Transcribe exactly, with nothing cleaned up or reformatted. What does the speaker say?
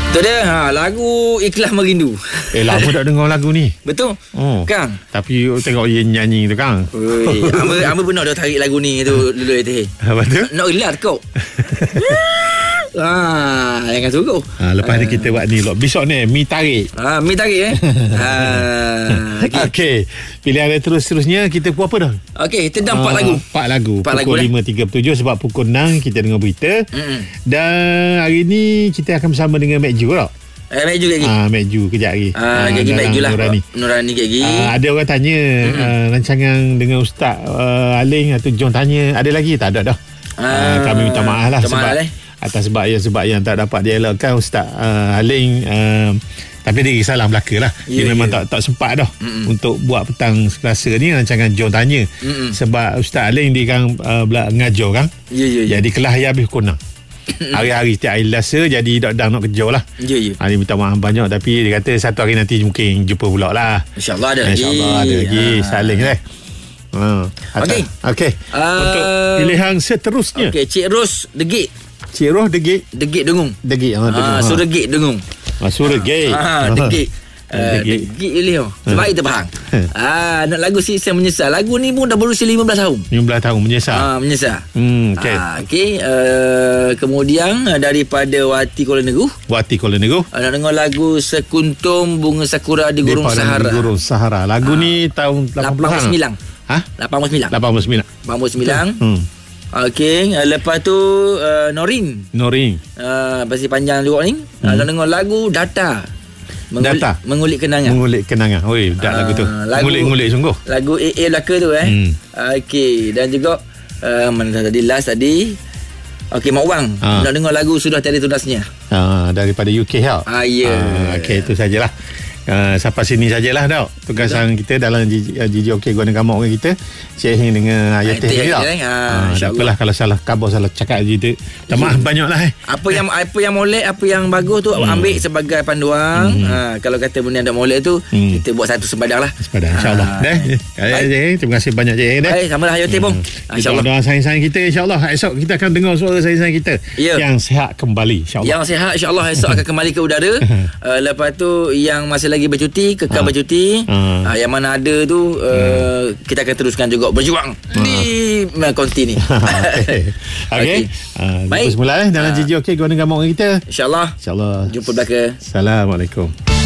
Tu dia, ha, lagu Ikhlas Merindu. Eh, lama tak dengar lagu ni. Betul? Oh. Kang. Tapi tengok dia nyanyi tu, Kang. Oi, Amba Amba pernah dah tarik lagu ni tu dulu tu. Apa tu? Nak ilat kau. Ah, jangan suruh. Ha, lepas ni kita buat ni. Besok ni, mi tarik. Ah, mi tarik eh. Ah, okey. Okay. Pilihan terus-terusnya kita buat apa dah? Okey, kita dah empat Ah, lagu. Empat lagu. Empat pukul lagu, lima tiga puluh tujuh sebab pukul enam kita dengar berita. Mm-mm. Dan hari ni kita akan bersama dengan Mek Ju tak? Eh, Mek Ju lagi. Ah, Mek Ju kejap lagi. Ah, jadi Mek Ju lah. Nurani. Nurani lagi. Ah, ada orang tanya uh, rancangan dengan Ustaz uh, Aling atau John tanya ada lagi tak? Ada dah. Ah, kami minta maaf lah minta sebab maaf, eh. atas sebab yang sebab yang tak dapat dielakkan Ustaz uh, Aling uh, tapi dia salah belaka lah. Yeah, dia memang yeah. tak tak sempat dah Mm-mm. untuk buat petang Selasa ni rancangan John tanya. Mm-mm. Sebab Ustaz Aling dia kan uh, ngajar kan. Ya ya ya. Jadi kelas dia habis pukul enam. Hari-hari setiap hari Selasa jadi dak nak kerja lah. Ya ya. Ha, dia minta maaf banyak tapi dia kata satu hari nanti mungkin jumpa pula lah. InsyaAllah ada lagi. InsyaAllah ada lagi. Ah. Saling eh. Ha. Okey. Okey. Uh, Untuk pilihan seterusnya. Okey, Cik Ros Degit. Cik Roh degit. Degit dengung. Degit. Ha, dengung. Ah, Ha. so Degit dengung. Ah, suara gay. Ah, Degit. Uh, Degit. Degit Ilio. Sebab kita faham. Ah, nak lagu si saya menyesal. Lagu ni pun dah berusia lima belas tahun. lima belas tahun menyesal. Ah, menyesal. Hmm, okey. Ah, okey. Uh, kemudian uh, daripada Wati Kuala Negeri, Wati Kuala Negeri. uh, nak dengar lagu Sekuntum Bunga Sakura di Gurun Sahara. Di Gurun Sahara. Lagu ni tahun lapan puluhan. lapan puluh sembilan. Ha? lapan puluh sembilan. lapan puluh sembilan. lapan puluh sembilan. Hmm. Okey, uh, lepas tu uh, Norin. Noring. Uh, pasti panjang juga ni. Hmm. Uh, nak dengar lagu Data. Mengulik, Data. Mengulik kenangan. Mengulik kenangan. Oi, dak Ah, lagu tu. lagu- Mengulik-ngulik sungguh. Lagu A A belaka tu eh. Hmm. Okey, dan juga uh, mana tadi last tadi. Okey, Mak Wang. Ah. Nak dengar lagu Sudah Tiada Tunasnya. Ah, daripada U K tau. Ah, ya. Ah, okey, itu sajalah. Uh, sampai sini sajalah dah tugasan kita dalam J J O K Guna Gamok kita Cik Hing dengan Ayah Teh Ayah Teh ni tau. eh. Ah, Ah, tak insyaAllah. apalah kalau salah khabar salah cakap gitu. Tak maaf banyaklah eh. Apa yang apa yang molek, apa yang bagus tu hmm. ambil sebagai panduan. Hmm. Ha, kalau kata benda yang tak molek tu Hmm. kita buat satu sembahyang lah. Sepadan insya-Allah. Ah. Dah. Baik. Eh, terima kasih banyak Cik Hing dah. Baik, samalah Ayah Teh bong. Kita InsyaAllah. doa sayang-sayang kita insya-Allah. Esok kita akan dengar suara sayang-sayang kita Ya. yang sihat kembali insya-Allah. Yang sihat insya-Allah esok akan kembali ke udara. uh, lepas tu yang masih lagi bercuti, kekal Ah. bercuti. Ah. Uh, yang mana ada tu uh, kita akan teruskan juga berjuang di uh, konti ni. Okey. Okey. Okey. Ah, Baik. jumpa semula eh dalam Ah. J J O K Guna Gamok kita. InsyaAllah. InsyaAllah. Jumpa belaka. Assalamualaikum.